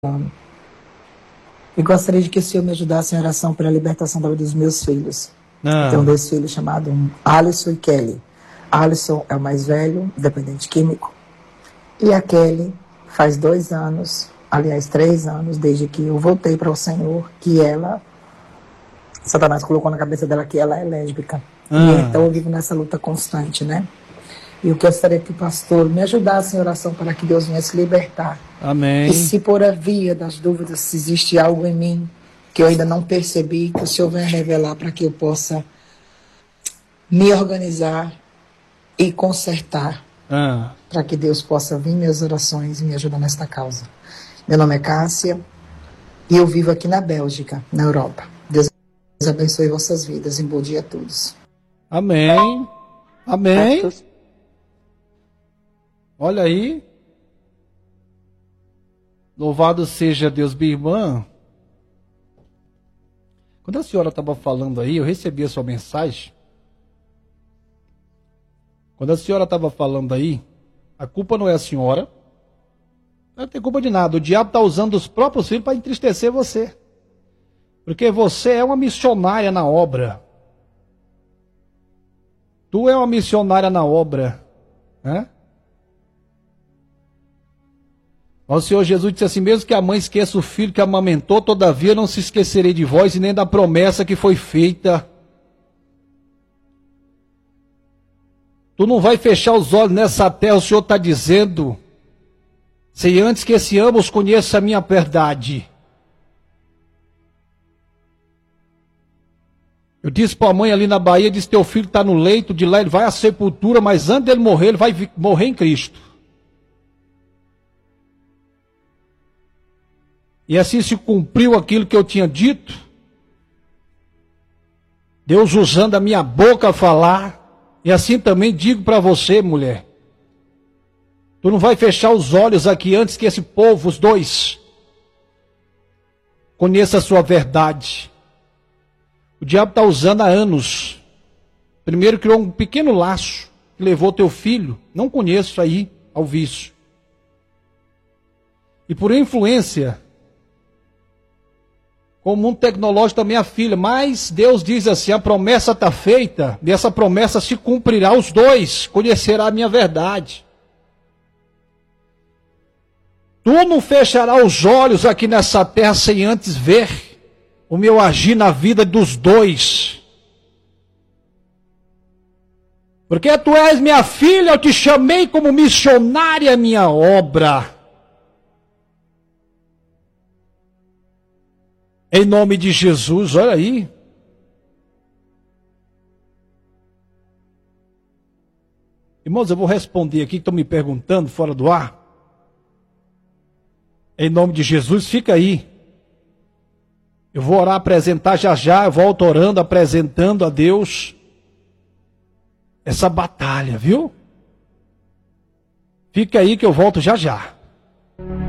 E gostaria de que o Senhor me ajudasse em oração pela libertação da vida dos meus filhos. Tenho 2 filhos chamados Alisson e Kelly. Alisson é o mais velho, dependente químico. E a Kelly faz 2 anos, aliás 3 anos, desde que eu voltei para o Senhor, que Satanás colocou na cabeça dela que ela é lésbica. E então eu vivo nessa luta constante, né? E eu gostaria que o pastor me ajudasse em oração para que Deus venha se libertar. Amém. E se por a via das dúvidas, se existe algo em mim que eu ainda não percebi, que o Senhor venha revelar para que eu possa me organizar e consertar. Para que Deus possa vir minhas orações e me ajudar nesta causa. Meu nome é Cássia e eu vivo aqui na Bélgica, na Europa. Deus abençoe vossas vidas e bom dia a todos. Amém. Amém. Olha aí. Louvado seja Deus, minha irmã. Quando a senhora estava falando aí, eu recebi a sua mensagem. Quando a senhora estava falando aí, a culpa não é a senhora. Não tem culpa de nada. O diabo está usando os próprios filhos para entristecer você. Porque você é uma missionária na obra. Tu é uma missionária na obra. Né? O Senhor Jesus disse assim, mesmo que a mãe esqueça o filho que amamentou, todavia não se esquecerei de vós e nem da promessa que foi feita. Tu não vai fechar os olhos nessa terra, o Senhor está dizendo, se antes que esse ambos conheça a minha verdade. Eu disse para a mãe ali na Bahia, disse, teu filho está no leito, de lá ele vai à sepultura, mas antes dele morrer, ele vai morrer em Cristo. E assim se cumpriu aquilo que eu tinha dito. Deus usando a minha boca a falar. E assim também digo para você, mulher. Tu não vai fechar os olhos aqui antes que esse povo, os dois, conheça a sua verdade. O diabo está usando há anos. Primeiro criou um pequeno laço que levou teu filho, não conheço aí, ao vício. E por influência, com o mundo tecnológico também a filha, mas Deus diz assim, a promessa está feita, e essa promessa se cumprirá, os dois conhecerá a minha verdade. Tu não fecharás os olhos aqui nessa terra sem antes ver o meu agir na vida dos dois. Porque tu és minha filha, eu te chamei como missionária minha obra. Em nome de Jesus, olha aí. Irmãos, eu vou responder aqui, que estão me perguntando fora do ar. Em nome de Jesus, fica aí. Eu vou orar, apresentar já, eu volto orando, apresentando a Deus essa batalha, viu? Fica aí que eu volto já.